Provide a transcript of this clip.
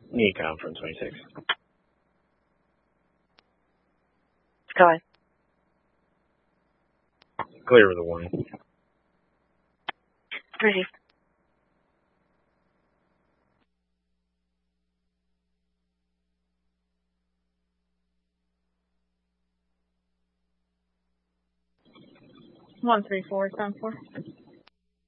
Nikon from 26. Sky. Clear with a 1. Received. One 3 4 7 4.